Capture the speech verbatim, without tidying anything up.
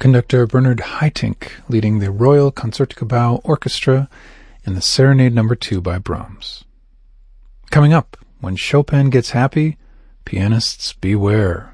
Conductor Bernard Haitink leading the Royal Concertgebouw Orchestra in the Serenade Number two by Brahms. Coming up, when Chopin gets happy, pianists beware.